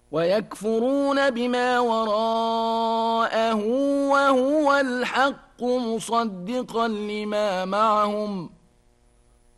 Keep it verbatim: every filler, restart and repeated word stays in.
ويكفرون بما وراءه وهو الحق مصدقا لما معهم